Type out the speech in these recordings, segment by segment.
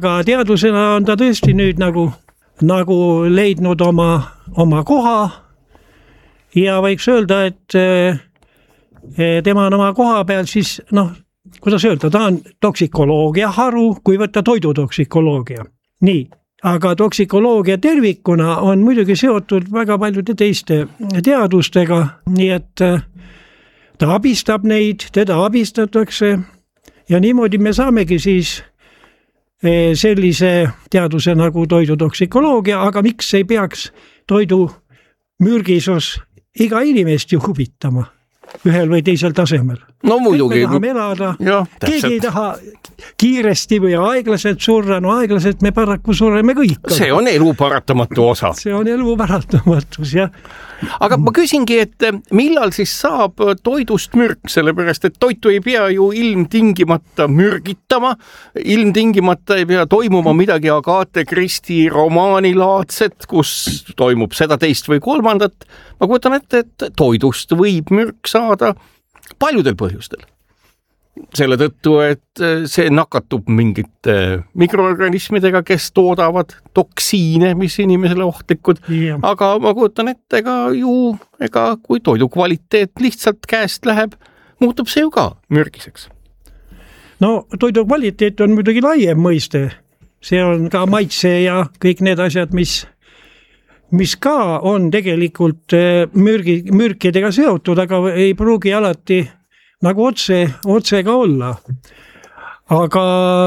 Aga teadusena on ta tõesti nüüd nagu leidnud oma koha ja võiks öelda, et tema on oma koha peal siis, kuidas öelda, ta on toksikoloogia haru, kui võtta toidutoksikoloogia. Nii, aga toksikoloogia tervikuna on muidugi seotud väga paljude teiste teadustega, nii et ta abistab neid, teda abistatakse ja niimoodi me saamegi siis sellise teaduse nagu toidutoksikoloogia, aga miks ei peaks toidu mürgisus iga inimest ju huvitama ühel või teisel tasemel. No muidugi. Me tahame elada, keegi ei taha kiiresti või aeglaselt surra, aeglaselt me paraku sureme kõik. See on elu paratamatu osa. See on elu paratamatus, jah. Aga ma küsingi, et millal siis saab toidust mürk, sellepärast et toitu ei pea ju ilmtingimata mürgitama, ilmtingimata ei pea toimuma midagi Agatha Christie romaanilaadset, kus toimub seda, teist või kolmandat. Ma kujutan ette, et toidust võib mürk saada paljudel põhjustel. Selle tõttu, et see nakatub mingite mikroorganismidega, kes toodavad toksiine, mis inimesele ohtlikud. Aga ma kujutan ette, ega kui toidu kvaliteet lihtsalt käest läheb, muutub see ju ka mürgiseks. No toidu kvaliteet on muidugi laiem mõiste. See on ka maitse ja kõik need asjad, mis ka on tegelikult mürkidega seotud, aga ei pruugi alati nagu otse ka olla. Aga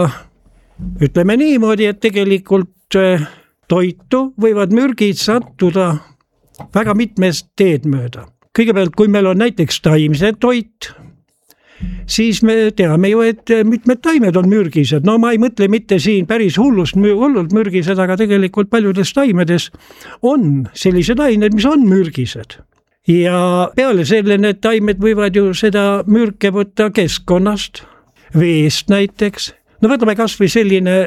ütleme niimoodi, et tegelikult toitu võivad mürgid sattuda väga mitmest teed mööda. Kõigepealt, kui meil on näiteks taimse toit, siis me teame ju, et mitmed taimed on mürgised. No ma ei mõtle mitte siin päris hullult mürgised, aga tegelikult paljudes taimedes on sellised ained, mis on mürgised. Ja peale selle need taimed võivad ju seda mürke võtta keskkonnast, veest näiteks. No võtame kas või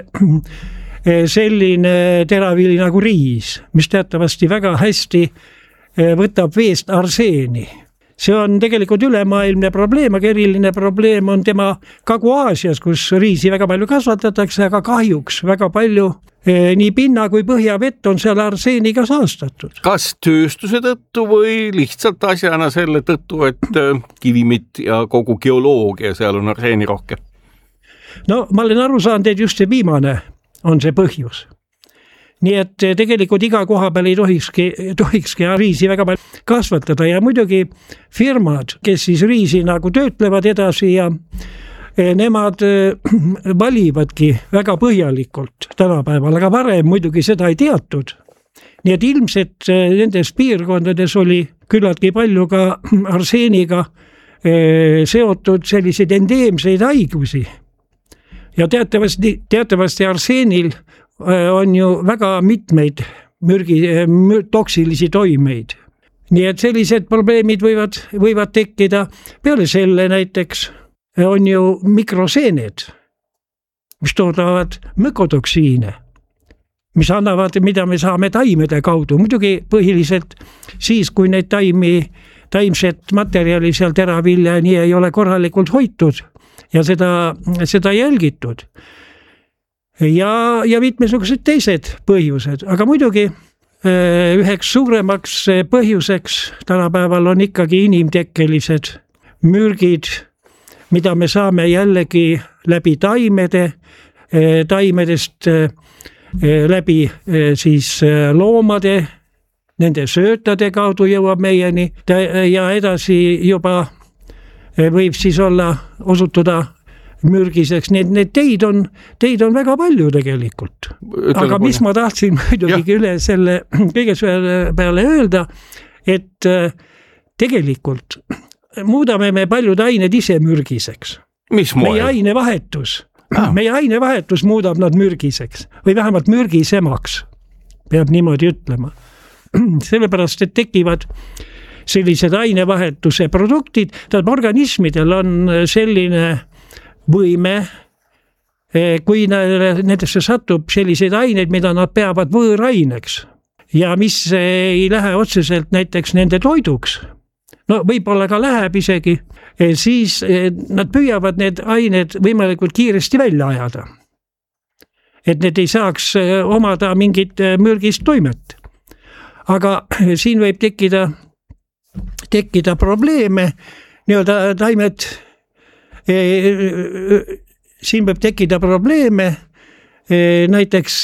selline teravili nagu riis, mis teatavasti väga hästi võtab veest arseeni. See on tegelikult ülemaailmne probleem, aga eriline probleem on tema Kagu-Aasias, kus riisi väga palju kasvatatakse, aga kahjuks väga palju nii pinna kui põhjavett on seal arseeniga saastatud. Kas tööstuse tõttu või lihtsalt asjana selle tõttu, et kivimid ja kogu geoloogia seal on arseeni rohkem? No ma olen aru saanud, et just see viimane on see põhjus. Nii et tegelikult iga koha peal ei tohikski riisi väga palju kasvatada ja muidugi firmad, kes siis riisi nagu töötlevad edasi ja nemad valivadki väga põhjalikult tänapäeval, aga varem muidugi seda ei teatud. Nii et ilmselt nendes piirkondades oli küllaltki palju ka arseeniga seotud selliseid endeemseid haigusi. Ja teatavasti arseenil on ju väga mitmeid toksilisi toimeid. Nii et sellised probleemid võivad tekkida. Peale selle näiteks on ju mikroseened, mis toodavad mükotoksiine, mida me saame taimede kaudu. Muidugi põhiliselt siis, kui neid taimset materjali seal teravilja nii ei ole korralikult hoitud ja seda jälgitud. Ja mitmesugused teised põhjused, aga muidugi üheks suuremaks põhjuseks tänapäeval on ikkagi inimtekkelised mürgid, mida me saame jällegi läbi taimedest läbi siis loomade, nende söötade kaudu jõuab meieni ja edasi juba võib siis osutuda mürgiseks, need teid on väga palju tegelikult. Aga mis ma tahtsin muidugi üle selle kõige peale öelda, et tegelikult muudame me paljud ained ise mürgiseks. Mis moel? Meie ainevahetus muudab nad mürgiseks või vähemalt mürgisemaks, peab niimoodi ütlema. Sellepärast, et tekivad sellised ainevahetuse produktid, organismidel on selline võime, kui nendesse satub selliseid aineid, mida nad peavad võõraineks ja mis ei lähe otseselt näiteks nende toiduks, no võib-olla ka läheb isegi, siis nad püüavad need ained võimalikult kiiresti välja ajada. et need ei saaks omada mingit mürgist toimet. Aga siin võib tekkida probleeme, nii-öelda taimed, siin võib tekkida probleeme, näiteks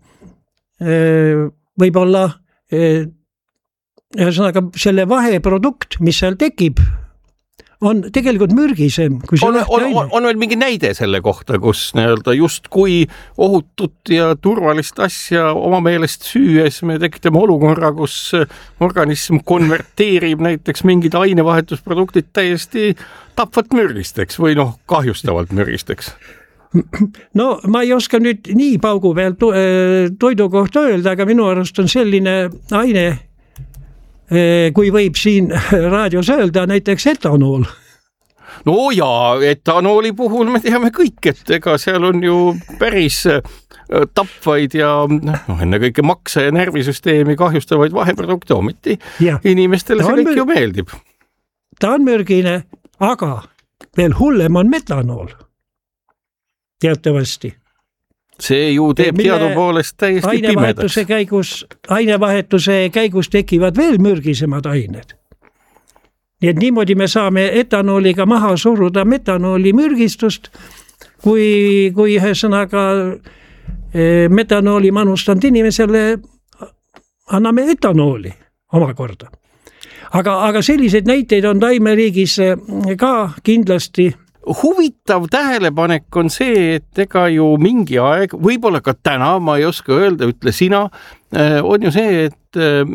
võib-olla ühesõnaga selle vaheprodukt, mis seal tekib, on tegelikult mürgisem kui see lähteaine. On veel mingi näide selle kohta, kus nii-öelda justkui ohutut ja turvalist asja oma meelest süües me tekitame olukorra, kus organism konverteerib näiteks mingid ainevahetusproduktid täiesti tapvat mürgisteks või kahjustavalt mürgisteks? No ma ei oska nüüd nii paugu peal toidu kohta öelda, aga minu arust on selline aine, kui võib siin raadios öelda, näiteks etanool. No jaa, etanooli puhul me teame kõik, et ega seal on ju päris tapvaid ja ennekõike maksa ja närvisüsteemi kahjustavaid vaheprodukte, ometi inimestele see kõik ju meeldib. Ta on mürgine, aga veel hullem on metanool. Teatavasti. See ju teeb teadupoolest täiesti pimedaks. Ainevahetuse käigus tekivad veel mürgisemad ained. Nii et niimoodi me saame etanooliga maha suruda metanooli mürgistust, kui ühesõnaga metanooli manustanud inimesele anname etanooli omakorda. Aga selliseid näiteid on taimeriigis ka kindlasti. Huvitav tähelepanek on see, et ega ju mingi aeg, võib-olla ka täna, ma ei oska öelda, ütle sina, on ju see, et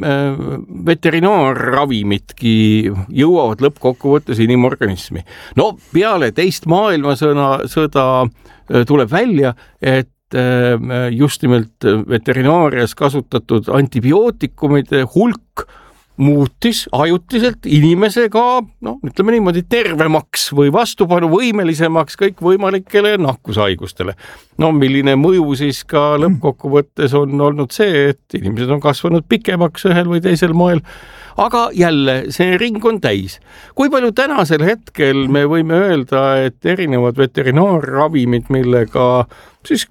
veterinaarravimitki jõuavad lõppkokkuvõttes inimorganismi. No peale teist maailmasõda tuleb välja, et just nimelt veterinaarias kasutatud antibiootikumide hulk muutis ajutiselt inimesega, ütleme niimoodi, tervemaks või vastupanuvõimelisemaks kõik võimalikele nakkushaigustele. Milline mõju siis ka lõppkokkuvõttes on olnud see, et inimesed on kasvanud pikemaks ühel või teisel moel, aga jälle see ring on täis. Kui palju tänasel hetkel me võime öelda, et erinevad veterinaarravimid, millega siis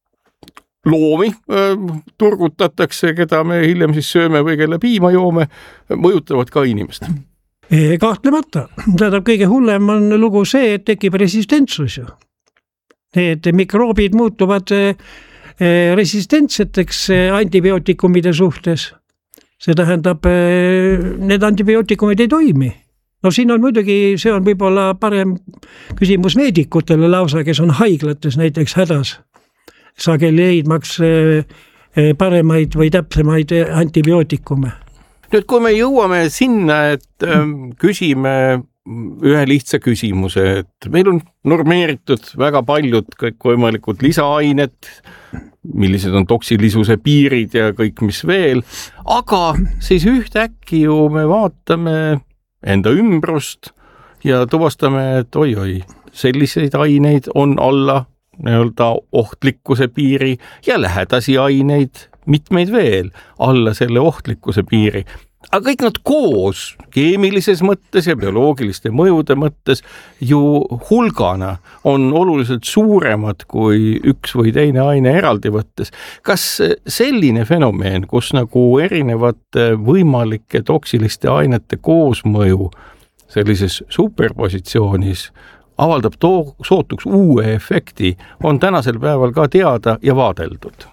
loomi turgutatakse, keda me hiljem siis sööme või kelle piima joome, mõjutavad ka inimest? Kahtlemata. Tähendab, kõige hullem on lugu see, et tekib resistentsus ju. Need mikroobid muutuvad resistentseteks antibiootikumide suhtes. See tähendab, need antibiootikumid ei toimi. Siin on muidugi, see on võib-olla parem küsimus meedikutele lausa, kes on haiglates näiteks hädas. Sageli leidmaks paremaid või täpsemaid antibiootikume. Nüüd, kui me jõuame sinna, et küsime ühe lihtsa küsimuse, et meil on normeeritud väga paljud kõik võimalikud lisaained, millised on toksilisuse piirid ja kõik mis veel, aga siis ühtäkki ju me vaatame enda ümbrust ja tuvastame, et oi, selliseid aineid on alla nii-öelda ohtlikkuse piiri ja lähedasi aineid mitmeid veel alla selle ohtlikkuse piiri. Aga kõik nad koos keemilises mõttes ja bioloogiliste mõjude mõttes ju hulgana on oluliselt suuremad kui üks või teine aine eraldi võttes. Kas selline fenomeen, kus nagu erinevate võimalike toksiliste ainete koosmõju sellises superpositsioonis avaldab sootuks uue efekti, on tänasel päeval ka teada ja vaadeldud?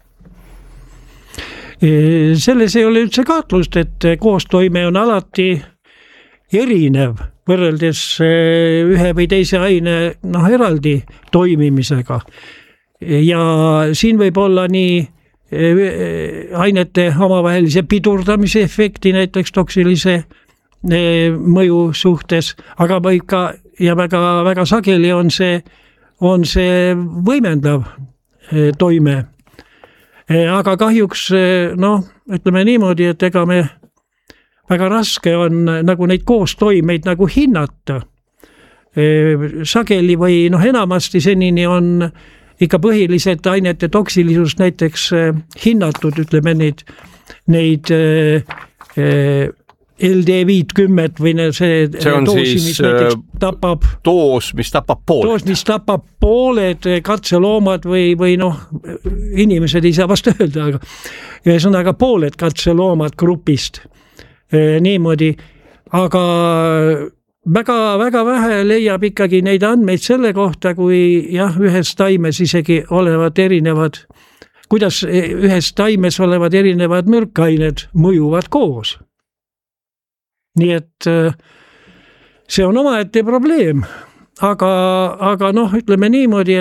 Selles ei ole üldse kaatlust, et koostoime on alati erinev võrreldes ühe või teise aine eraldi toimimisega. Ja siin võib olla nii ainete omavahelise pidurdamise efekti näiteks toksilise mõju suhtes, aga võib ka ja väga sageli on see võimendav toime. Aga kahjuks, ütleme niimoodi, et ega me väga raske on nagu neid koostoimeid nagu hinnata. Sageli või enamasti senini on ikka põhiliselt ainete toksilisust näiteks hinnatud, ütleme neid LD50 või see doosi, mis näiteks tapab mis tapab pooled katseloomad või inimesed ei saa vast öelda, aga ühesõnaga pooled katseloomad grupist niimoodi, aga väga vähe leiab ikkagi neid andmeid selle kohta, kui ühes taimes isegi olevad erinevad, kuidas ühes taimes olevad erinevad mürkained mõjuvad koos. Nii et see on omaette probleem, aga ütleme niimoodi,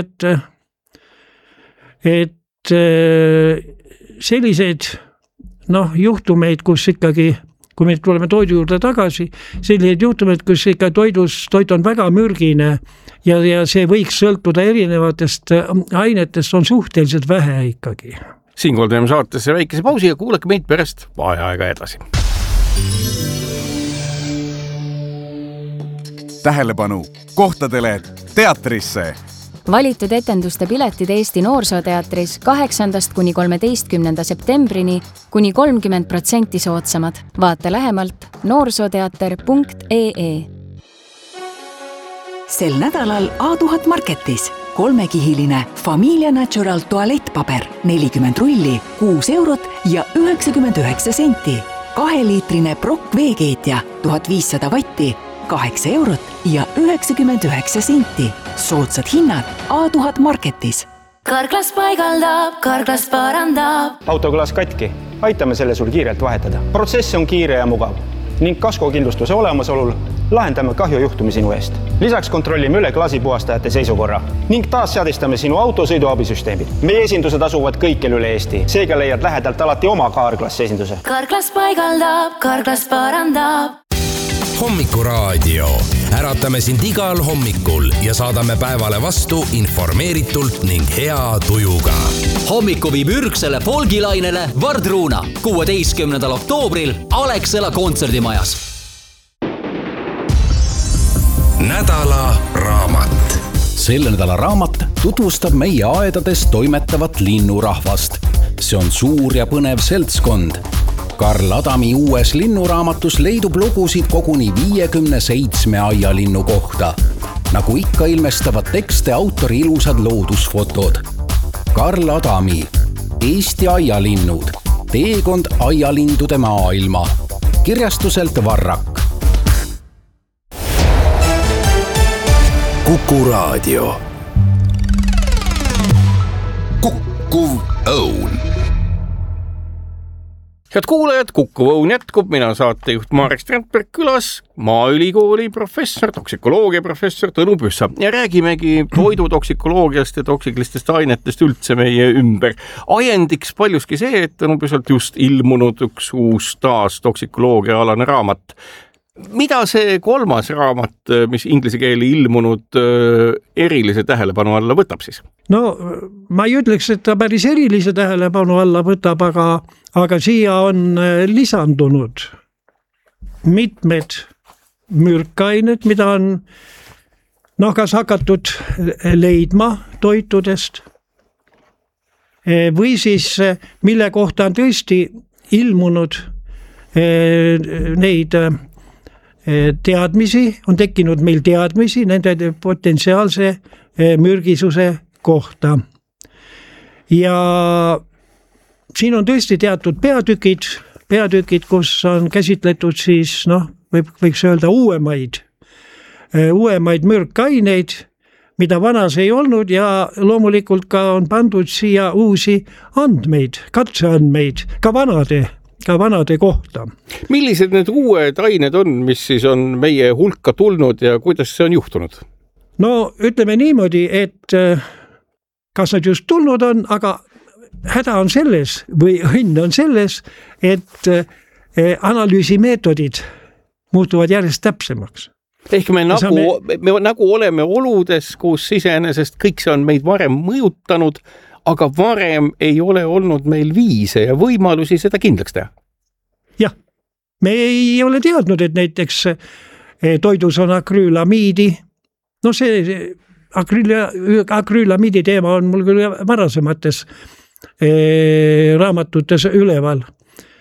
et selliseid juhtumeid, kus ikkagi, kui me tuleme toidu juurde tagasi, selliseid juhtumeid, kus ikka toit on väga mürgine ja see võiks sõltuda erinevatest ainetest, on suhteliselt vähe ikkagi. Siinkohal teeme saatesse väikese pausi ja kuulake meid pärast vaheaega edasi. Tähelepanu kohtadele teatrisse! Valitud etenduste piletid Eesti Noorsooteatris 8. kuni 13. septembrini kuni 30% soodsamad. Vaata lähemalt noorsooteater.ee. Sel nädalal A1000 Marketis 3-kihiline Familia Natural tualettpaber 40 rulli, 6 eurot ja 99 senti. 2-liitrine Brock veekeetja 1500 vatti, 8 eurot ja 99 senti. Soodsad hinnad A1000 Marketis. Karklas paigaldab, Karklas parandab. Autoklaas katki. Aitame selle sul kiirelt vahetada. Protsess on kiire ja mugav ning kaskokindlustuse olemasolul lahendame kahjujuhtumi sinu eest. Lisaks kontrollime üle klaasipuhastajate seisukorra ning taas seadistame sinu autosõiduabisüsteemid. Meie esindused asuvad kõikjal üle Eesti. Seega leiad lähedalt alati oma Karklas esinduse. Karklas paigaldab, Karklas parandab. Hommikuraadio. Äratame sind igal hommikul ja saadame päevale vastu informeeritult ning hea tujuga. Hommiku viib ürgsele folgilainele Vardruuna 16. oktoobril Alexela kontserdimajas. Nädala raamat. Selle nädala raamat tutvustab meie aedades toimetavat linnurahvast. See on suur ja põnev seltskond. Karl Adami uues linnuraamatus leidub lugusid koguni 57 aialinnu kohta. Nagu ikka ilmestavad tekste autori ilusad loodusfotod. Karl Adami, Eesti aialinnud, teekond aialindude maailma. Kirjastuselt Varrak. Kuku Raadio. Kukkuv õun. Head kuulajad, Kukkuv õun jätkub, mina saatejuht Marek Strandberg külas, Maaülikooli professor, toksikoloogia professor Tõnu Püssa ja räägimegi toidutoksikoloogiast ja toksiklistest ainetest üldse meie ümber. Ajendiks paljuski see, et Tõnu Püssalt just ilmunud üks uus taas toksikoloogia alane raamat. Mida see 3. raamat, mis inglise keeli ilmunud erilise tähelepanu alla võtab siis? No ma ei ütleks, et ta päris erilise tähelepanu alla võtab, aga siia on lisandunud mitmed mürkained, mida on kas hakatud leidma toitudest või siis mille kohta on tõesti ilmunud neid teadmisi, on tekkinud meil teadmisi nende potentsiaalse mürgisuse kohta. Ja siin on tõesti teatud peatükid, kus on käsitletud siis, võiks öelda uuemaid mürkaineid, mida vanas ei olnud ja loomulikult ka on pandud siia uusi andmeid, katseandmeid, ka vanade kohta. Millised need uued ained on, mis siis on meie hulka tulnud ja kuidas see on juhtunud? No ütleme niimoodi, et kas nad just tulnud on, aga häda on selles või õnn on selles, et analüüsimeetodid muutuvad järjest täpsemaks. Ehk me nagu oleme oludes, kus iseenesest kõik see on meid varem mõjutanud, aga varem ei ole olnud meil viise ja võimalusi seda kindlaks teha. Jah, me ei ole teadnud, et näiteks toidus on akrüülamiidi. No see akrüülamiidi teema on mul küll varasemates raamatutes üleval.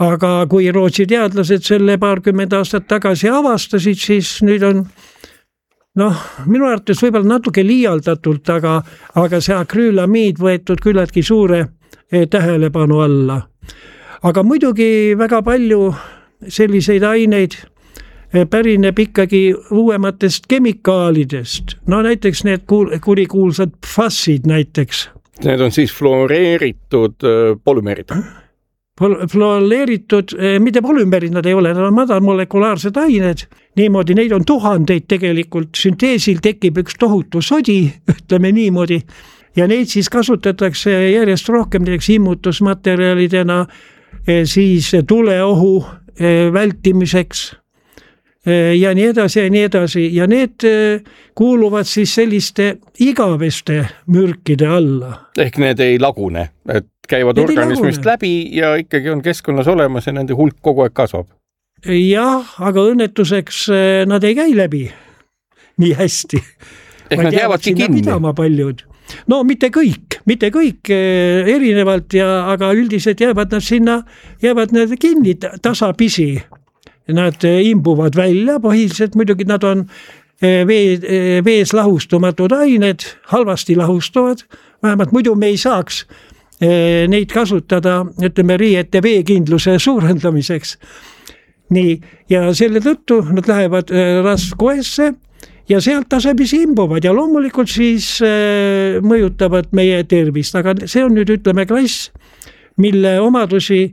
aga kui Rootsi teadlased selle 20 aastat tagasi avastasid, siis nüüd on minu arvates võib-olla natuke liialdatult, aga see akrüülamiid võetud küllaltki suure tähelepanu alla. Aga muidugi väga palju selliseid aineid pärineb ikkagi uuematest kemikaalidest. Näiteks need kurikuulsad PFAS-id näiteks. Need on siis fluoreeritud polümeerid. Fluoreeritud, mitte polümeerid nad ei ole, nad on madalmolekulaarsed ained. Niimoodi, neid on tuhandeid tegelikult. Sünteesil tekib üks tohutu sodi, ütleme niimoodi. Ja neid siis kasutatakse järjest rohkem immutusmaterjalidena, siis tuleohu vältimiseks ja nii edasi. Ja need kuuluvad siis selliste igaveste mürkide alla. Ehk need ei lagune, et käivad organismist läbi ja ikkagi on keskkonnas olemas ja nende hulk kogu aeg kasvab. Jah, aga õnnetuseks nad ei käi läbi nii hästi. Ehk nad jäävadki kinni. Paljud. No mitte kõik erinevalt, aga üldiselt jäävad nad kinni tasapisi. Nad imbuvad välja, põhiliselt muidugi nad on vees lahustumatud ained, halvasti lahustuvad, vähemalt muidu me ei saaks neid kasutada, ütleme, riiete veekindluse suurendamiseks. Nii, ja selle tõttu nad lähevad raskuesse ja sealt tasapisi imbuvad ja loomulikult siis mõjutavad meie tervist, aga see on nüüd, ütleme, klass, mille omadusi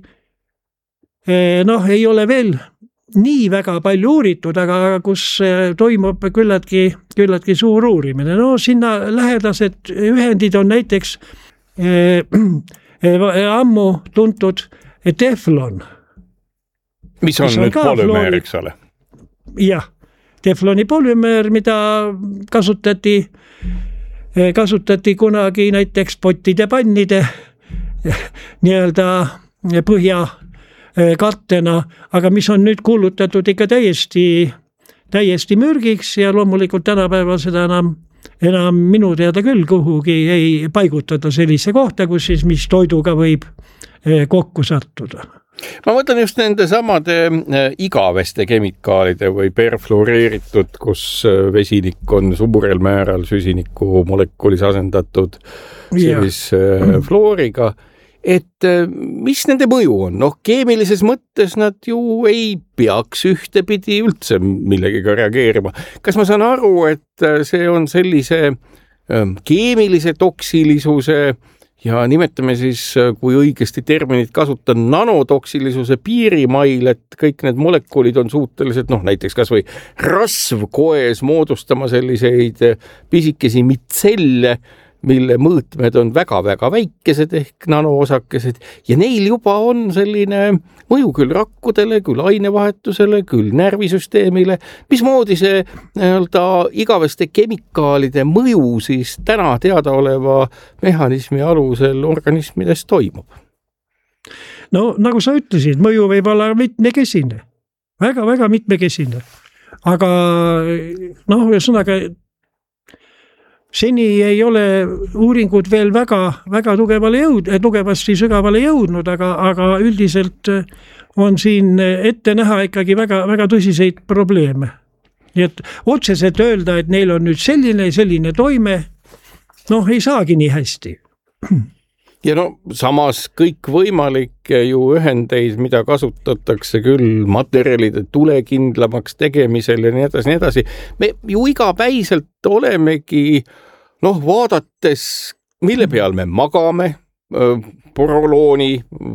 ei ole veel nii väga palju uuritud, aga kus toimub küllaltki suur uurimine. Sinna lähedased ühendid on näiteks ammu tuntud teflon. Mis on nüüd polümeer, eks ole? Jah, tefloni polümeer, mida kasutati kunagi näiteks pottide pannide nii-öelda põhja kattena, aga mis on nüüd kuulutatud ikka täiesti mürgiks ja loomulikult tänapäeval seda enam minu teada küll kuhugi ei paigutada sellise kohta, kus siis mis toiduga võib kokku sattuda. Ma mõtlen just nende samade igaveste kemikaalide või perfluoreeritud, kus vesinik on suurel määral süsiniku molekulis asendatud fluoriga. Et mis nende mõju on? Keemilises mõttes nad ju ei peaks ühtepidi üldse millegiga reageerima. Kas ma saan aru, et see on sellise keemilise toksilisuse ja nimetame siis, kui õigesti terminit kasutan, nanotoksilisuse piirimail, et kõik need molekulid on suutelised, näiteks kas või rasvkoes moodustama selliseid pisikesi mitselle, mille mõõtmed on väga-väga väikesed ehk nanoosakesed ja neil juba on selline mõju küll rakkudele, küll ainevahetusele, küll närvisüsteemile. Mismoodi see igaveste kemikaalide mõju siis täna teadaoleva mehhanismi alusel organismides toimub? Nagu sa ütlesid, mõju võib olla mitmekesine, väga-väga mitmekesine, aga ühesõnaga seni ei ole uuringud veel väga tugevasti sügavale jõudnud, aga üldiselt on siin ette näha ikkagi väga tõsiseid probleeme. Nii et otseselt öelda, et neil on nüüd selline toime, ei saagi nii hästi. Ja samas kõik võimalik ju ühendeid, mida kasutatakse küll materjalide tulekindlamaks tegemisel ja nii edasi. Me ju igapäiselt olemegi, vaadates, mille peal me magame, porolooni,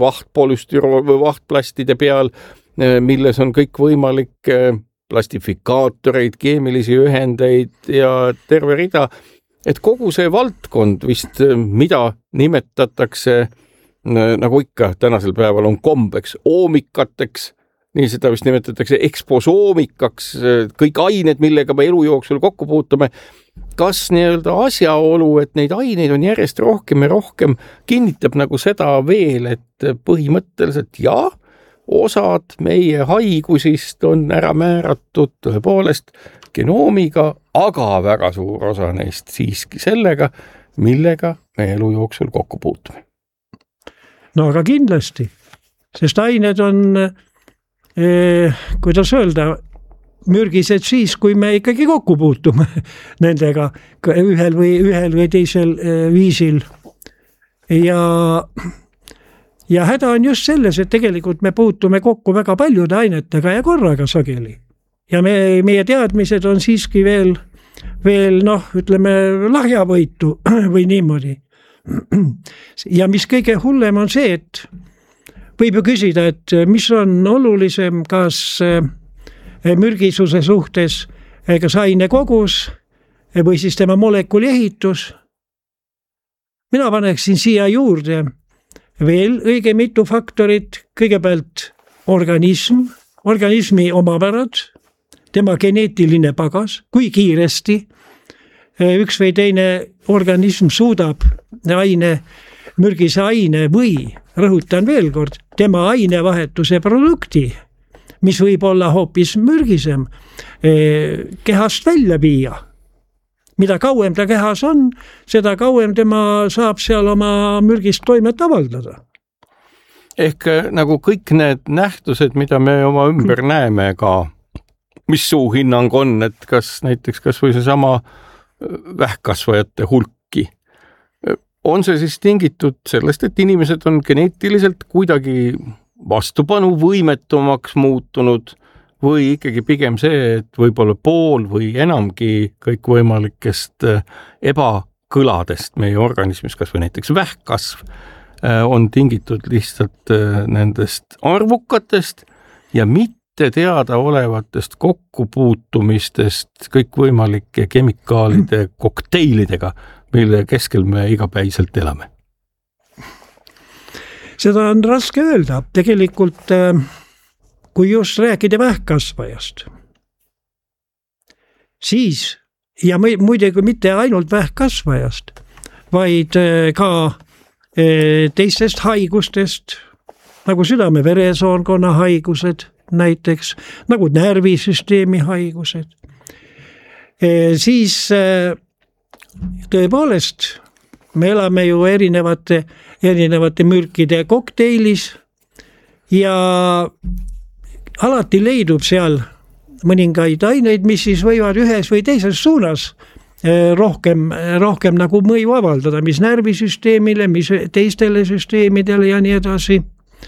vahtplastide peal, milles on kõik võimalik plastifikaatoreid, keemilisi ühendeid ja terve rida. Et kogu see valdkond vist, mida nimetatakse, nagu ikka tänasel päeval on kombeks, oomikateks, nii seda vist nimetatakse eksposoomikaks, kõik ained, millega me elu jooksul kokku puutume. Kas asjaolu, et neid aineid on järjest rohkem ja rohkem, kinnitab nagu seda veel, et põhimõtteliselt osad meie haigusist on ära määratud tõepoolest genoomiga, aga väga suur osa neist siiski sellega, millega me elu jooksul kokku puutume. Aga kindlasti. Sest ained on, kuidas öelda, mürgised siis, kui me ikkagi kokku puutume nendega ühel või teisel viisil. Ja häda on just selles, et tegelikult me puutume kokku väga paljude ainetega ja korraga sageli. Ja meie teadmised on siiski veel ütleme, lahjavõitu või niimoodi. Ja mis kõige hullem on see, et võib ju küsida, et mis on olulisem, kas mürgisuse suhtes, kas aine kogus või siis tema molekuli ehitus. Mina paneksin siia juurde veel õige mitu faktorit. Kõigepealt organismi omapärad, tema geneetiline pagas, kui kiiresti üks või teine organism suudab mürgise aine või, rõhutan veel kord, tema ainevahetuse produkti, mis võib olla hoopis mürgisem, kehast välja viia. Mida kauem ta kehas on, seda kauem tema saab seal oma mürgist toimet avaldada. Ehk nagu kõik need nähtused, mida me oma ümber näeme ka, mis suu hinnang on, et kas näiteks kas või see sama vähkkasvajate hulki. On see siis tingitud sellest, et inimesed on geneetiliselt kuidagi vastupanu võimetumaks muutunud või ikkagi pigem see, et võib-olla pool või enamgi kõikvõimalikest ebakõladest meie organismis, kas või näiteks vähkkasv, on tingitud lihtsalt nendest arvukatest ja mitte teada olevatest kokkupuutumistest kõikvõimalike kemikaalide kokteilidega, mille keskel me igapäiselt elame. Seda on raske öelda. Tegelikult, kui just rääkida vähkkasvajast, siis, ja muidugi mitte ainult vähkkasvajast, vaid ka teistest haigustest, nagu südame-veresoonkonna haigused näiteks, nagu närvisüsteemi haigused, siis tõepoolest me elame ju erinevate mürkide kokteilis ja alati leidub seal mõningaid aineid, mis siis võivad ühes või teises suunas rohkem nagu mõju avaldada, mis närvisüsteemile, mis teistele süsteemidele ja nii edasi.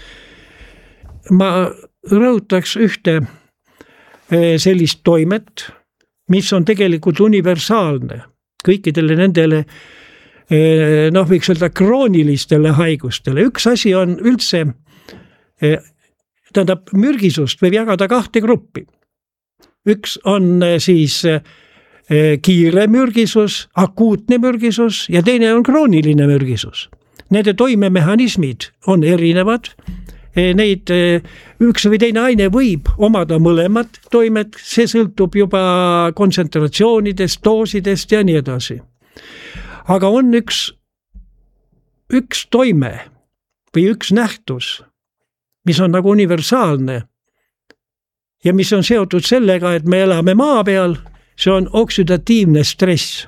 Ma rõhutaks ühte sellist toimet, mis on tegelikult universaalne kõikidele nendele, võiks öelda kroonilistele haigustele. Üks asi on üldse, tähendab, mürgisust võib jagada kahte gruppi. Üks on siis kiire mürgisus, akuutne mürgisus ja teine on krooniline mürgisus. Nende toimemehhanismid on erinevad. Neid üks või teine aine võib omada mõlemad toimed, see sõltub juba kontsentratsioonidest, doosidest ja nii edasi. Aga on üks toime või üks nähtus, mis on nagu universaalne ja mis on seotud sellega, et me elame maa peal, see on oksüdatiivne stress.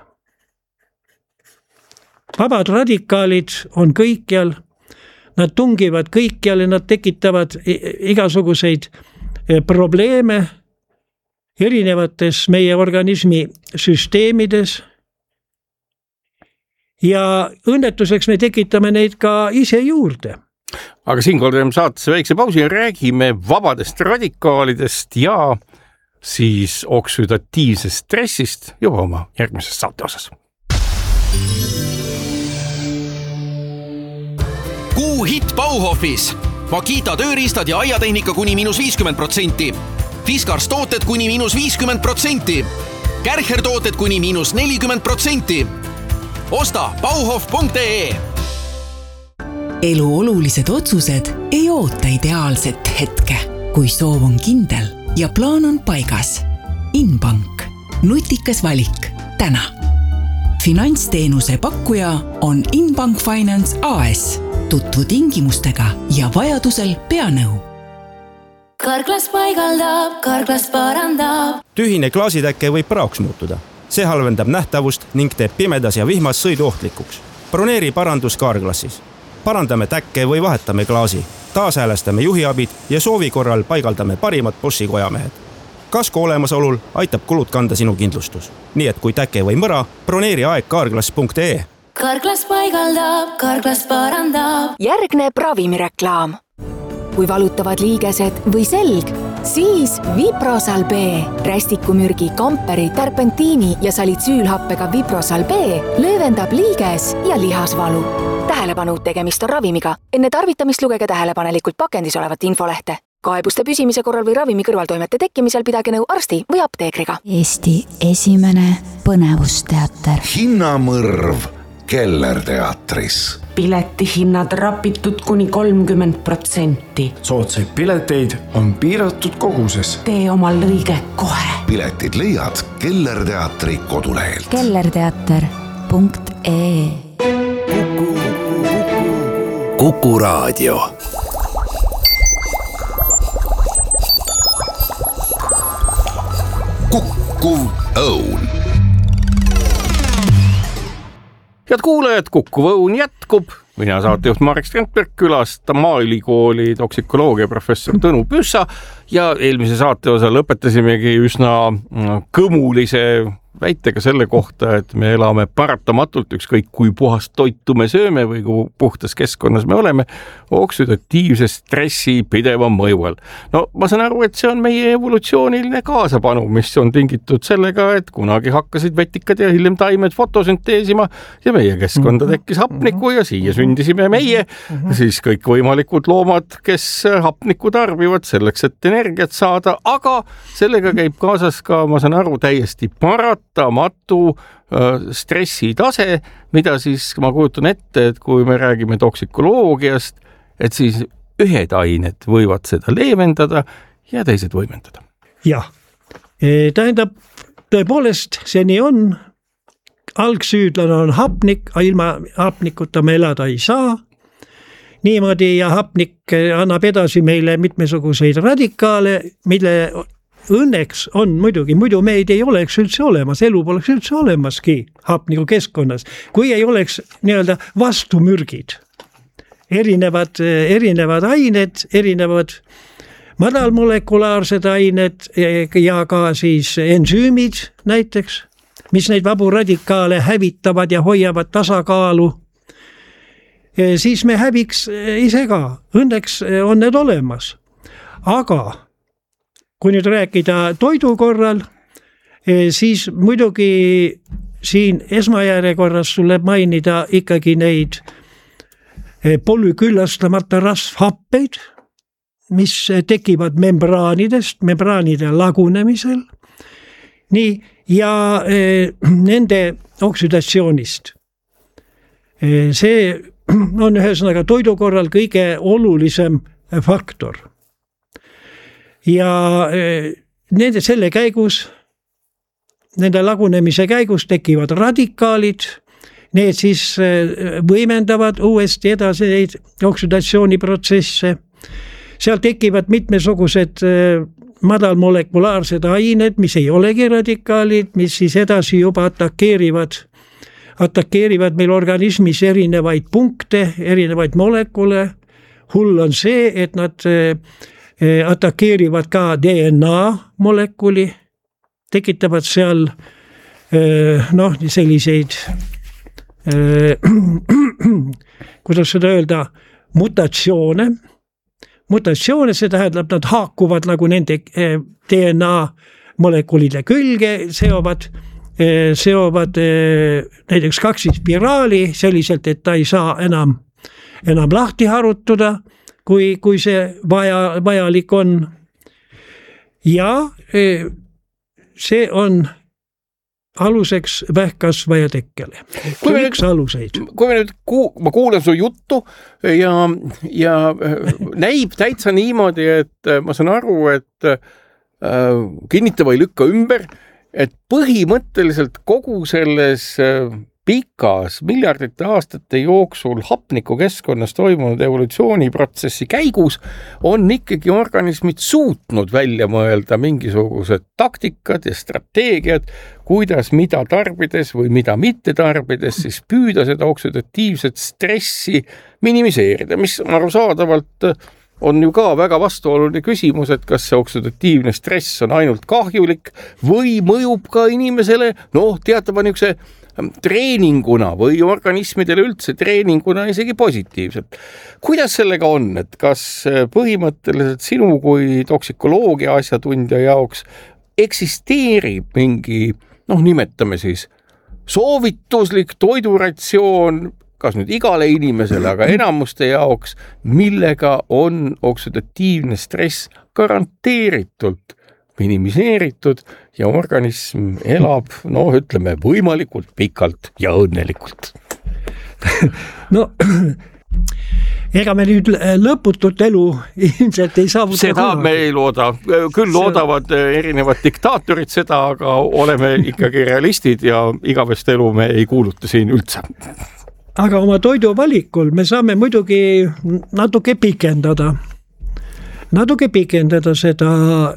Vabad radikaalid on kõikjal, nad tungivad kõikjal ja nad tekitavad igasuguseid probleeme erinevates meie organismi süsteemides. Ja õnnetuseks me tekitame neid ka ise juurde. Aga siinkohal teeme saatesse väikse pausi ja räägime vabadest radikaalidest ja siis oksüdatiivsest stressist juba oma järgmises saate osas. Kuu hitt Bauhofis. Makita tööriistad ja aiatehnika kuni -50%. Fiskars tooted kuni -50%. Kärcher tooted kuni -40%. Osta bauhof.ee. Elu olulised otsused ei oota ideaalset hetke, kui soov on kindel ja plaan on paigas. Inbank. Nutikas valik. Täna. Finantsteenuse pakkuja on Inbank Finance AS. Tutvu tingimustega ja vajadusel peanõu. Karklas paigaldab, Karklas parandab. Tühine klaasitäkke võib praoks muutuda. See halvendab nähtavust ning teeb pimedas ja vihmas sõidu ohtlikuks. Broneeri parandus Karklassis. Parandame täkke või vahetame klaasi. taashäälestame juhiabid ja soovi korral paigaldame parimad bossi-kojamehed. Kasko olemasolul aitab kulud kanda sinu kindlustus. Nii et kui täke või mõra, broneeri aeg carglass.ee. Carglass paigaldab, Carglass parandab. Järgneb ravimireklaam. Kui valutavad liigesed või selg, siis Viprosal B. Rästikumürgi, kamperi, terpentiini ja salitsüülhappega Viprosal B löövendab liiges ja lihasvalu. Tähelepanu, tegemist on ravimiga. Enne tarvitamist lugege tähelepanelikult pakendis olevat infolehte. Kaebuste püsimise korral või ravimi kõrvaltoimete tekkimisel pidage nõu arsti või apteekriga. Eesti esimene põnevusteater. Hinnamõrv Kellerteatris. Piletihinnad rapitud kuni 30%. Soodsaid pileteid on piiratud koguses. Tee omal lõige kohe. Piletid leiad Kellerteatri kodulehelt. kellerteater.ee. Kuku Raadio. Kukkuv õun. Head kuulajad, Kukkuv õun jätkub. Mina saatejuht Marek Strandberg külastab Maaülikooli toksikoloogia professor Tõnu Püssa ja eelmise saate osa lõpetasimegi üsna kõmulise väitega selle kohta, et me elame paratamatult, ükskõik kui puhast toitu me sööme või kui puhtas keskkonnas me oleme, oksüdatiivse stressi pideva mõju all. No ma saan aru, et see on meie evolutsiooniline kaasapanu, mis on tingitud sellega, et kunagi hakkasid vetikad ja hiljem taimed fotosünteesima ja meie keskkonda tekkis hapnikku ja siia sündisime meie, siis kõik võimalikud loomad, kes hapnikku tarbivad selleks, et energiat saada, aga sellega käib kaasas ka, ma saan aru, täiesti paratamatu stressitase, mida siis ma kujutan ette, et kui me räägime toksikoloogiast, et siis ühed ained võivad seda leevendada ja teised võimendada. Jah, tähendab, tõepoolest see nii on, algsüüdlane on hapnik, ilma hapnikuta me elada ei saa, niimoodi ja hapnik annab edasi meile mitmesuguseid radikaale, mille õnneks on muidugi, muidu meid ei oleks üldse olemas, elu poleks üldse olemaski hapniku keskkonnas, kui ei oleks nii-öelda vastumürgid. Erinevad ained, erinevad madalmolekulaarsed ained ja ka siis ensüümid näiteks, mis neid vabu radikaale hävitavad ja hoiavad tasakaalu. Siis me häviks ise ka, õnneks on need olemas, aga kui nüüd rääkida toidu korral, siis muidugi siin esmajärjekorras tuleb mainida ikkagi neid polüküllastamata rasvhappeid, mis tekivad membraanidest, membraanide lagunemisel, nii, ja nende oksüdatsioonist. See on ühesõnaga toidu korral kõige olulisem faktor. Ja selle käigus, nende lagunemise käigus tekivad radikaalid, need siis võimendavad uuesti edasi neid oksüdatsiooniprotsesse. Seal tekivad mitmesugused madalmolekulaarsed ained, mis ei olegi radikaalid, mis siis edasi juba atakeerivad meil organismis erinevaid punkte, erinevaid molekule. Hull on see, et nad atakeerivad ka DNA molekuli, tekitavad seal selliseid, kuidas seda öelda, mutatsioone, see tähendab, nad haakuvad nagu nende DNA molekulide külge, seovad näiteks kaksispiraali selliselt, et ta ei saa enam lahti harutuda, kui see vajalik on. Ja see on aluseks vähkkasvaja tekkele. See on üks aluseid. Ma kuulen su juttu ja näib täitsa niimoodi, et ma saan aru, et kinnita või lükka ümber, et põhimõtteliselt kogu selles pikas miljardite aastate jooksul hapniku keskkonnas toimunud evolutsiooniprotsessi käigus on ikkagi organismid suutnud välja mõelda mingisugused taktikad ja strateegiad, kuidas mida tarbides või mida mitte tarbides siis püüda seda oksüdatiivset stressi minimiseerida, mis arusaadavalt on ju ka väga vastuoluline küsimus, et kas see oksüdatiivne stress on ainult kahjulik või mõjub ka inimesele, teatava niisuguse treeninguna või organismidele üldse treeninguna isegi positiivselt. Kuidas sellega on, et kas põhimõtteliselt sinu kui toksikoloogia asjatundja jaoks eksisteerib mingi, nimetame siis, soovituslik toiduratsioon, kas nüüd igale inimesele, aga enamuste jaoks, millega on oksüdatiivne stress garanteeritult minimiseeritud ja organism elab, ütleme, võimalikult pikalt ja õnnelikult. Ega me nüüd lõputut elu ilmselt ei saavuta. Seda me ei looda. Küll loodavad erinevad diktaatorid seda, aga oleme ikkagi realistid ja igavest elu me ei kuuluta siin üldse. Aga oma toiduvalikul me saame muidugi natuke pikendada seda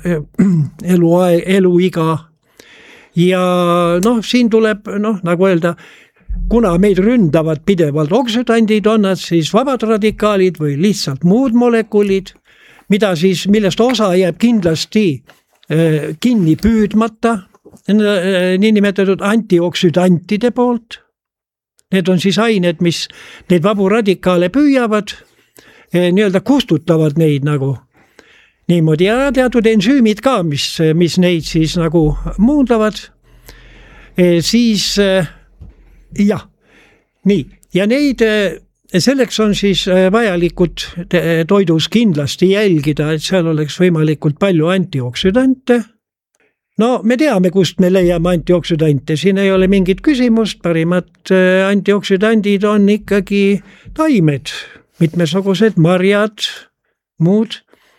eluiga ja siin tuleb, nagu öelda, kuna meid ründavad pidevalt oksüdandid, on nad siis vabad radikaalid või lihtsalt muud molekulid, millest osa jääb kindlasti kinni püüdmata, niinimetatud antioksüdantide poolt. Need on siis ained, mis neid vabu radikaale püüavad, nii-öelda kustutavad neid nagu niimoodi ja teatud ensüümid ka, mis neid siis nagu muundavad, siis jah, nii ja neid selleks on siis vajalikud toidus kindlasti jälgida, et seal oleks võimalikult palju antioksüdante. Me teame, kust me leiame antioksüdante, siin ei ole mingit küsimust, parimad antioksüdandid on ikkagi taimed, mitmesugused marjad, muud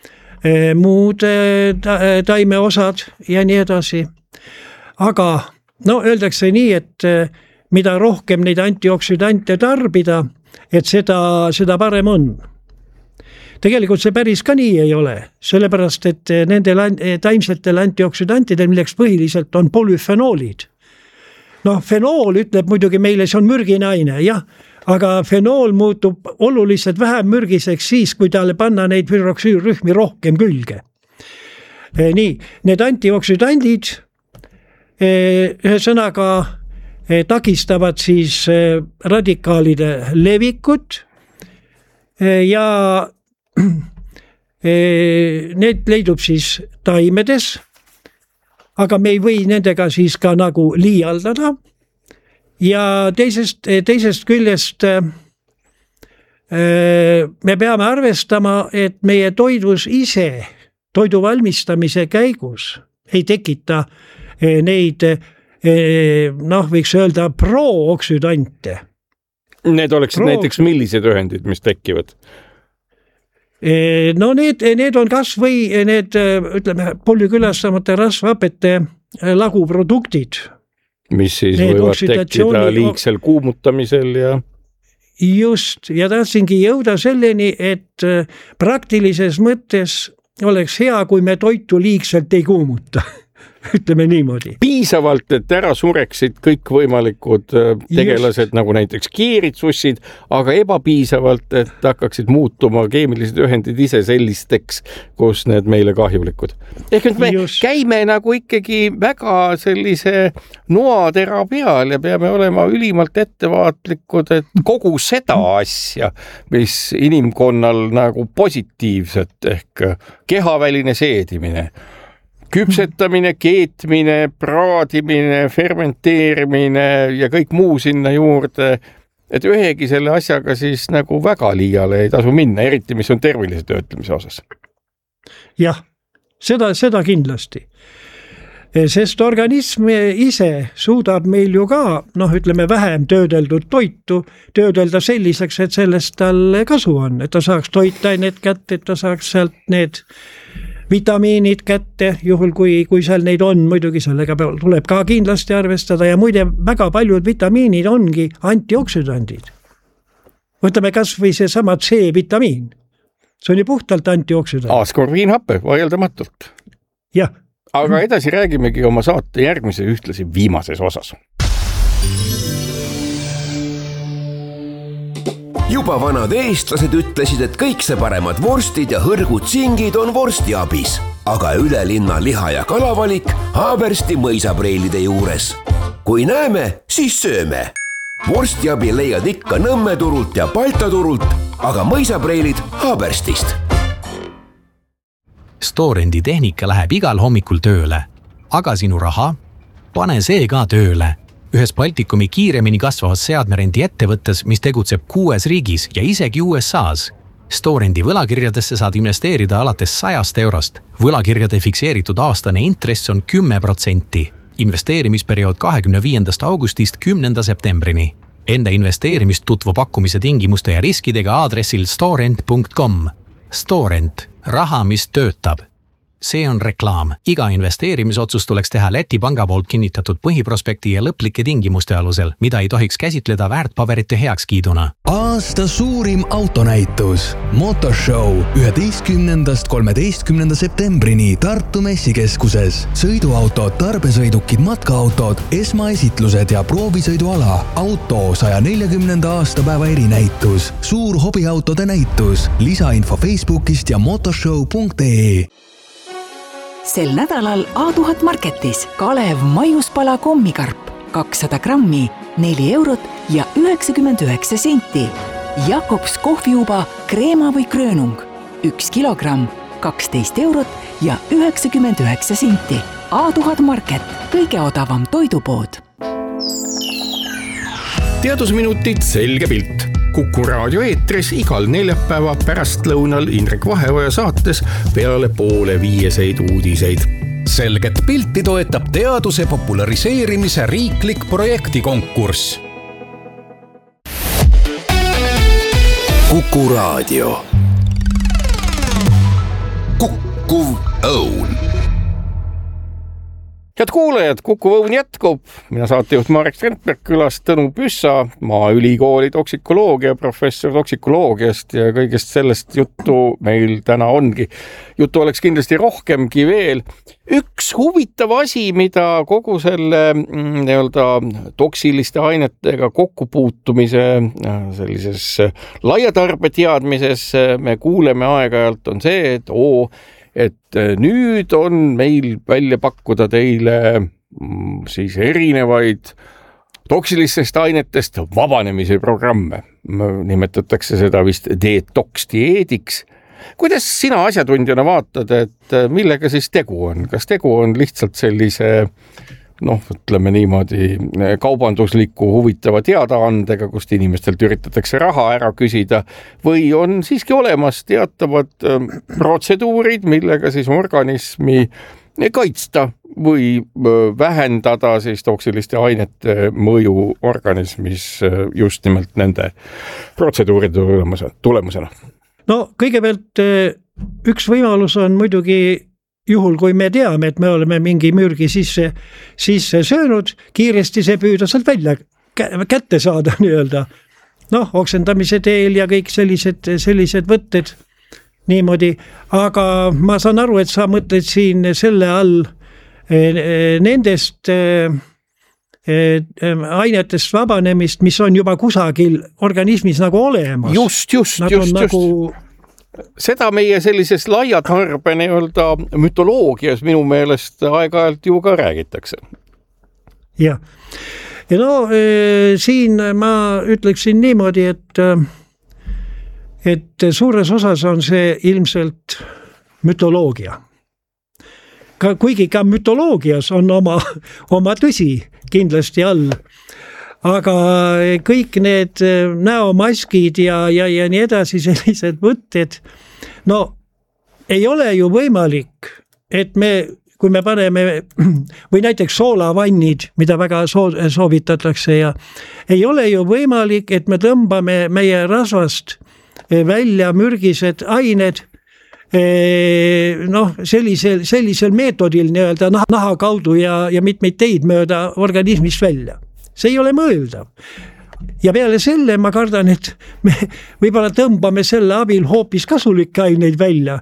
taimeosad ja nii edasi. Aga öeldakse nii, et mida rohkem neid antioksüdante tarbida, et seda parem on. Tegelikult see päris ka nii ei ole, sellepärast, et nendel taimsetel antioksüdantidel, milleks põhiliselt on polüfenoolid. Fenool ütleb muidugi meile, see on mürginaine, jah, aga fenool muutub oluliselt vähem mürgiseks siis, kui talle panna neid hüdroksüürrühmi rohkem külge. Nii, need antioksüdandid ühesõnaga takistavad siis radikaalide levikut ja need leidub siis taimedes, aga me ei või nendega siis ka nagu liialdada ja teisest küljest me peame arvestama, et meie toidus ise toidu valmistamise käigus ei tekita neid, võiks öelda prooksüdante. Need oleksid näiteks millised ühendid, mis tekivad? Need on kas või need, ütleme, polükülastamata rasvhapete laguproduktid. Mis siis võivad tekkida liigsel kuumutamisel ja... Just, ja tahtsingi jõuda selleni, et praktilises mõttes oleks hea, kui me toitu liigselt ei kuumuta. Ütleme niimoodi. Piisavalt, et ära sureksid kõik võimalikud tegelased, nagu näiteks kiiritsussid, aga ebapiisavalt, et hakkaksid muutuma keemilised ühendid ise sellisteks, kus need meile kahjulikud. Ehk nüüd me käime nagu ikkagi väga sellise noatera peal ja peame olema ülimalt ettevaatlikud, et kogu seda asja, mis inimkonnal nagu positiivset ehk kehaväline seedimine, küpsetamine, keetmine, praadimine, fermenteerimine ja kõik muu sinna juurde, et ühegi selle asjaga siis nagu väga liiale ei tasu minna, eriti mis on tervilise töötlemise osas. Jah, seda kindlasti. Sest organism ise suudab meil ju ka, ütleme, vähem töödeldud toitu töödelda selliseks, et sellest tal kasu on, et ta saaks toitainet kätte, et ta saaks sealt need vitamiinid kätte, juhul kui seal neid on, muidugi sellega tuleb ka kindlasti arvestada ja muide väga paljud vitamiinid ongi antioksüdandid. Võtame kas või see sama C-vitamiin. See on ju puhtalt antioksüdant. Askorbiinhappe, vaieldamatult. Jah. Aga edasi räägimegi oma saate järgmise ühtlasi viimases osas. juba vanad eestlased ütlesid, et kõikse paremad vorstid ja hõrgud singid on vorstiabis, aga üle linna liha- ja kalavalik Haabersti mõisapreilide juures. Kui näeme, siis sööme. Vorstiabi leiad ikka Nõmme turult ja Balta turult, aga mõisapreilid Haaberstist. Storendi tehnika läheb igal hommikul tööle, aga sinu raha? Pane see ka tööle. Ühes Baltikumi kiiremini kasvavas seadmerendi ettevõttes, mis tegutseb 6 riigis ja isegi USAs. Storendi võlakirjadesse saad investeerida alates 100 eurost. Võlakirjade fikseeritud aastane intress on 10%. Investeerimisperiood 25. augustist 10. septembrini. Enda investeerimist tutvu pakkumise tingimuste ja riskidega aadressil storent.com. Storent. Raha, mis töötab. See on reklaam. Iga investeerimisotsus tuleks teha Läti panga poolt kinnitatud põhiprospekti ja lõplike tingimuste alusel, mida ei tohiks käsitleda väärtpaberite heakskiiduna. Aasta suurim autonäitus. Motorshow 11.–13. septembrini Tartu messikeskuses. Sõiduautod, tarbesõidukid, matkaautod, esmaesitlused ja proovisõiduala. Auto 140. aastapäeva erinäitus. Suur hobiautode näitus. Lisainfo Facebookist ja motorshow.ee. Sel nädalal A1000 Marketis Kalev maiuspala kommikarp 200 grammi 4 eurot ja 99 senti. Jakobs kohviuba kreema või kröönung 1 kilogramm 12 eurot ja 99 senti. A1000 Market, kõige odavam toidupood. Teadusminutid selge pilt. Kuku raadio eetris igal neljapäeva pärastlõunal Indrek Vaheoja saates peale 4:30 uudiseid. Selget pilti toetab teaduse populariseerimise riiklik projektikonkurss. Kuku raadio. Kukkuv õun. Head kuulajad, Kuku õun jätkub. Mina saatejuht Marek Strandberg, külas Tõnu Püssa, Maaülikooli toksikoloogia professor toksikoloogiast ja kõigest sellest juttu meil täna ongi. Juttu oleks kindlasti rohkemgi veel. Üks huvitav asi, mida kogu selle toksiliste ainetega kokkupuutumise sellises laiatarbeteadmises me kuuleme aeg-ajalt on see, et nüüd on meil välja pakkuda teile siis erinevaid toksilistest ainetest vabanemise programme. Nimetatakse seda vist detox-dieediks. Kuidas sina asjatundjana vaatad, et millega siis tegu on? Kas tegu on lihtsalt sellise ütleme niimoodi kaubandusliku huvitava teadaandega, kust inimestelt üritatakse raha ära küsida, või on siiski olemas teatavad protseduurid, millega siis organismi kaitsta või vähendada siis toksiliste ainete mõju organismis just nimelt nende protseduuride tulemusena? No kõigepealt üks võimalus on muidugi juhul, kui me teame, et me oleme mingi mürgi sisse söönud, kiiresti see püüda sealt välja kätte saada nii-öelda. Oksendamise teel ja kõik sellised võtted niimoodi. Aga ma saan aru, et sa mõtled siin selle all nendest ainetest vabanemist, mis on juba kusagil organismis nagu olemas. Just. Seda meie sellises laiatarbe mütoloogias minu meelest aeg-ajalt ju ka räägitakse. Ja siin ma ütleksin niimoodi, et suures osas on see ilmselt mütoloogia. Kuigi ka mütoloogias on oma tõsi kindlasti all. Aga kõik need näomaskid ja nii edasi sellised võtted, ei ole ju võimalik, et kui me paneme, või näiteks soolavannid, mida väga soovitatakse ja ei ole ju võimalik, et me tõmbame meie rasvast välja mürgised ained sellisel meetodil nii-öelda naha kaudu ja mitmeid teid mööda organismist välja. See ei ole mõeldav. Ja peale selle ma kardan, et me võib-olla tõmbame selle abil hoopis kasulikke aineid välja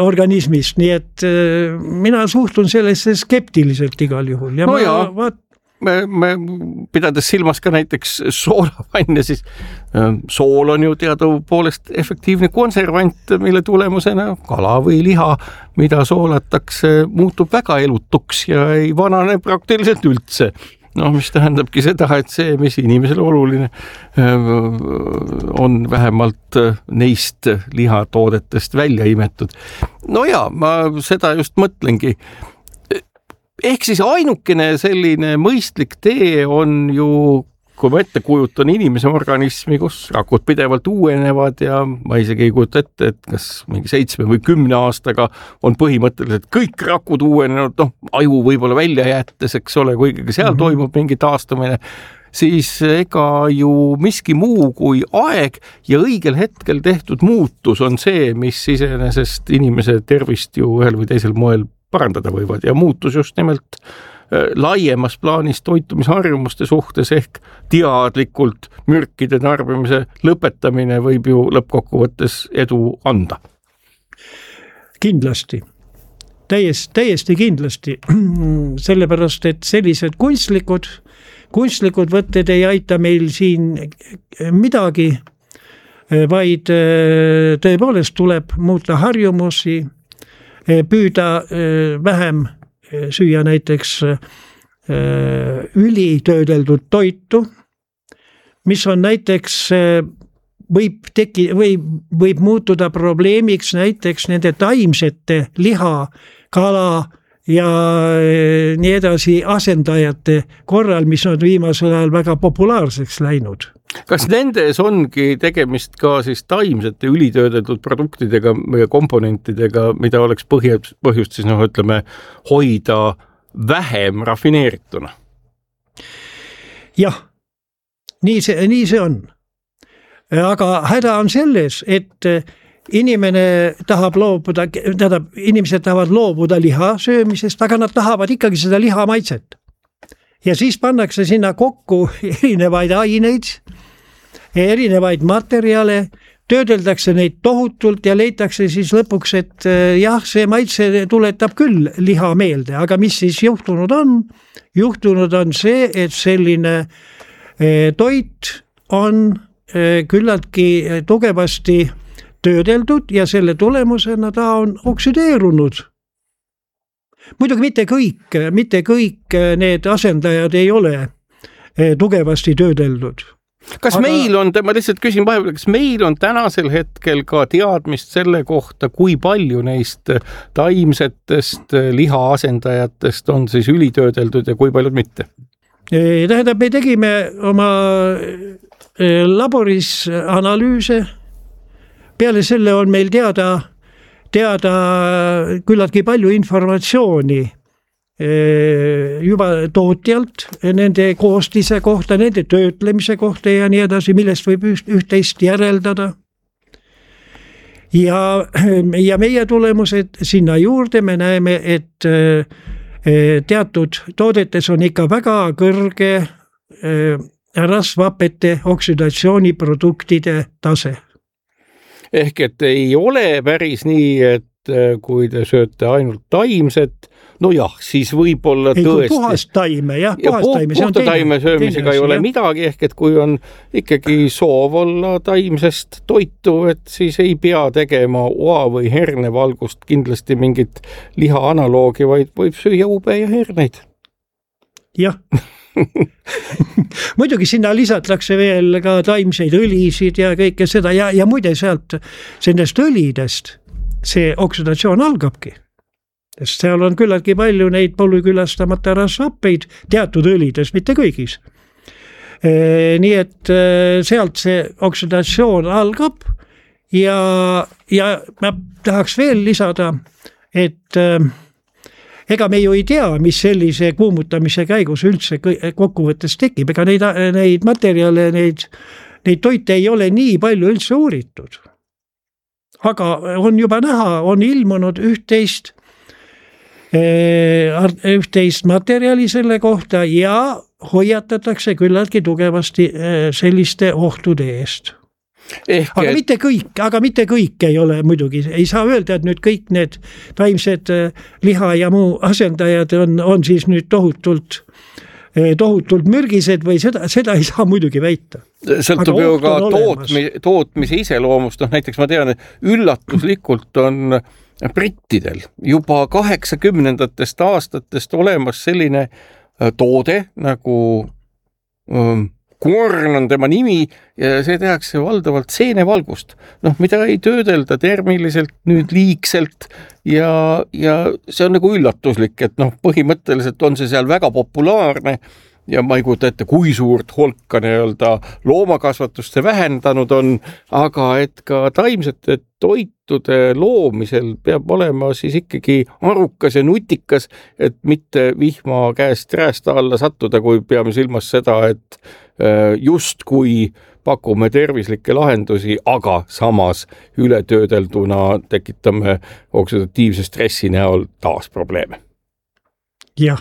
organismist, nii et mina suhtun sellesse skeptiliselt igal juhul. Ja me pidades silmas ka näiteks soolavanne, siis sool on ju teadupoolest efektiivne konservant, mille tulemusena kala või liha, mida soolatakse, muutub väga elutuks ja ei vanane praktiliselt üldse. No, mis tähendabki seda, et see, mis inimesele oluline, on vähemalt neist lihatoodetest välja imetud. No ja, ma seda just mõtlengi. Ehk siis ainukene selline mõistlik tee on ju, kui ma ette kujutan inimese organismi, kus rakud pidevalt uuenevad ja ma isegi ei kujuta ette, et kas mingi 7 või 10 aastaga on põhimõtteliselt kõik rakud uuenenud, aju võib-olla välja jättes, eks ole, kui ikkagi seal toimub mingi taastumine, siis ega ju miski muu kui aeg ja õigel hetkel tehtud muutus on see, mis iseenesest inimese tervist ju ühel või teisel moel parandada võivad ja muutus just nimelt laiemas plaanis toitumisharjumuste suhtes ehk teadlikult mürkide tarbimise lõpetamine võib ju lõppkokkuvõttes edu anda. Kindlasti. Täiesti kindlasti. Sellepärast, et sellised kunstlikud võtted ei aita meil siin midagi, vaid tõepoolest tuleb muuta harjumusi, püüda vähem süüa näiteks ülitöödeldud toitu, mis on näiteks võib muutuda probleemiks näiteks nende taimsete liha, kala ja nii edasi asendajate korral, mis on viimasel ajal väga populaarseks läinud. Kas nendes ongi tegemist ka siis taimsete ülitöödeldud produktidega ja komponentidega, mida oleks põhjust siis ütleme hoida vähem rafineerituna? Jah, nii see on. Aga häda on selles, et inimesed tahavad loobuda liha söömisest, aga nad tahavad ikkagi seda liha maitset. Ja siis pannakse sinna kokku erinevaid aineid, erinevaid materjale, töödeldakse neid tohutult ja leitakse siis lõpuks, et jah, see maitse tuletab küll liha meelde, aga mis siis juhtunud on? Juhtunud on see, et selline toit on küllaltki tugevasti töödeldud ja selle tulemusena ta on oksideerunud. Muidugi mitte kõik need asendajad ei ole tugevasti töödeldud. Kas meil on, ma lihtsalt küsin vahepeal, kas meil on tänasel hetkel ka teadmist selle kohta, kui palju neist taimsetest liha asendajatest on siis ülitöödeldud ja kui paljud mitte? Tähendab, me tegime oma laboris analüüse. Peale selle on meil teada küllaltki palju informatsiooni juba tootjalt, nende koostise kohta, nende töötlemise kohta ja nii edasi, millest võib üht-teist järeldada. Ja meie tulemused sinna juurde me näeme, et teatud toodetes on ikka väga kõrge rasvhapete oksidatsiooniproduktide tase. Ehk et ei ole päris nii, et kui te sööte ainult taimset, no jah, siis võib-olla tõesti. Puhast taime, jah, puhast taime. Puhta taime söömisega ei ole midagi, ehk et kui on ikkagi soov olla taimsest toitu, et siis ei pea tegema oa või hernevalgust kindlasti mingit liha analoogi, vaid võib süüa ube ja herneid. Jah. Muidugi sinna lisatakse veel ka taimseid õlisid ja kõike seda ja muide sealt nendest õlidest see oksidatsioon algabki. Sest seal on küllaltki palju neid polükülastamata rasvhappeid teatud õlides, mitte kõigis. Nii et sealt see oksidatsioon algab ja ma tahaks veel lisada, et ega me ju ei tea, mis sellise kuumutamise käigus üldse kokkuvõttes tekib, ega neid materjale, neid toite ei ole nii palju üldse uuritud. Aga on juba näha, on ilmunud üht-teist materjali selle kohta ja hoiatatakse küllaltki tugevasti selliste ohtude eest. Aga mitte kõik ei ole muidugi, ei saa öelda, et nüüd kõik need taimsed liha ja muu asendajad on siis nüüd tohutult tohutult mürgised või seda ei saa muidugi väita. Sõltub ju ka tootmise iseloomust, näiteks ma tean, et üllatuslikult on brittidel juba 80-ndatest aastatest olemas selline toode nagu Korn on tema nimi ja see tehakse valdavalt seenevalgust, mida ei töödelda termiliselt nüüd liigselt ja see on nagu üllatuslik, et põhimõtteliselt on see seal väga populaarne ja ma ei kujuta ette, kui suurt holka loomakasvatust see vähendanud on, aga et ka taimsete toitude loomisel peab olema siis ikkagi arukas ja nutikas, et mitte vihma käest räästa alla sattuda, kui peame silmas seda, et just kui pakume tervislikke lahendusi, aga samas ületöödelduna tekitame oksidatiivse stressi näol taas probleeme. Jah,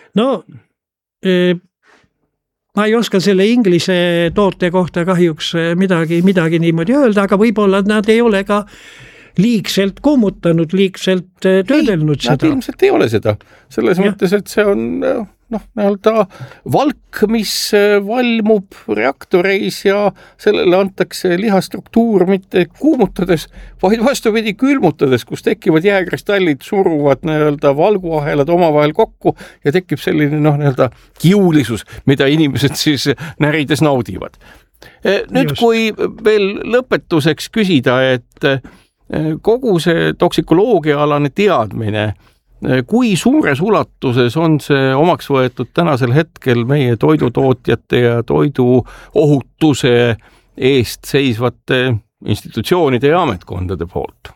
ma ei oska selle inglise toote kohta kahjuks midagi niimoodi öelda, aga võib-olla nad ei ole ka liigselt kuumutanud, liigselt töödelnud seda. Nad ilmselt ei ole seda. Selles mõttes, et see on valk, mis valmub reaktoreis ja sellele antakse lihastruktuur mitte kuumutades, vaid vastupidi külmutades, kus tekivad jääkristallid, suruvad valguahelad omavahel kokku ja tekib selline kiulisus, mida inimesed siis närides naudivad. Nüüd, kui veel lõpetuseks küsida, et kogu see toksikoloogia-alane teadmine, kui suures ulatuses on see omaks võetud tänasel hetkel meie toidutootjate ja toidu ohutuse eest seisvate institutsioonide ja ametkondade poolt?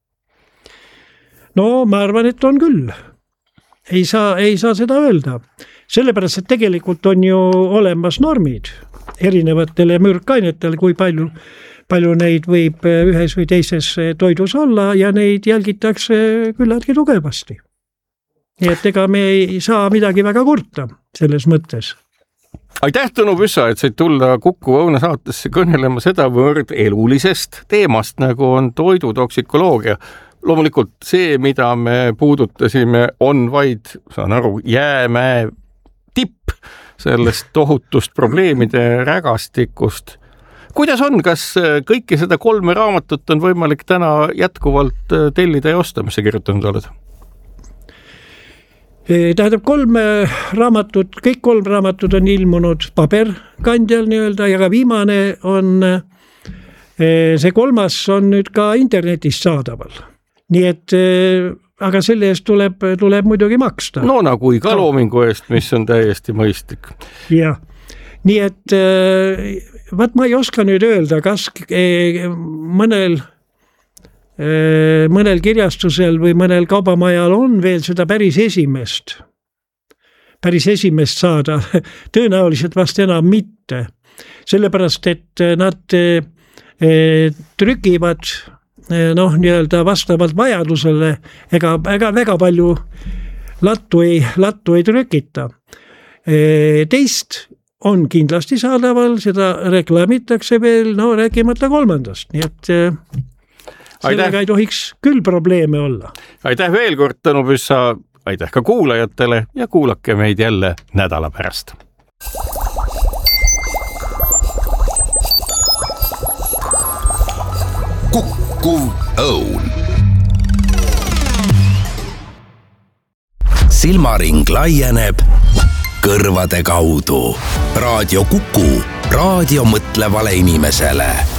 Ma arvan, et on küll. Ei saa seda öelda. Sellepärast, et tegelikult on ju olemas normid erinevatele mürkainetele, kui palju neid võib ühes või teises toidus olla ja neid jälgitakse küllaltki tugevasti. Nii et ega me ei saa midagi väga kurta selles mõttes. Aitäh, Tõnu Püssa, et said tulla Kuku Õuna saatesse kõnelema sedavõrd elulisest teemast, nagu on toidutoksikoloogia. Loomulikult see, mida me puudutasime, on vaid, saan aru, jäämäe tipp sellest tohutust probleemide rägastikust. Kuidas on, kas kõiki seda 3 raamatut on võimalik täna jätkuvalt tellida ja osta, mis sa kirjutanud oled? Tähendab 3 raamatut, kõik 3 raamatut on ilmunud paberkandjal ja ka viimane on, see 3. on nüüd ka internetis saadaval. Nii et, aga selle eest tuleb muidugi maksta. Nagu iga loomingu eest, mis on täiesti mõistlik. Jah, nii et ma ei oska nüüd öelda, kas mõnel kirjastusel või mõnel kaubamajal on veel seda päris esimest saada, tõenäoliselt vast enam mitte. Sellepärast, et nad trükivad vastavalt vajadusele, ega väga palju lattu ei trükita. Teist on kindlasti saadaval, seda reklaamitakse veel, rääkimata 3. Nii et sellega ei tohiks küll probleeme olla. Aitäh veel kord, Tõnu Püssa, aitäh ka kuulajatele ja kuulake meid jälle nädala pärast. Kuku Õun. Silmaring laieneb kõrvade kaudu. Raadio Kuku, raadio mõtlevale inimesele.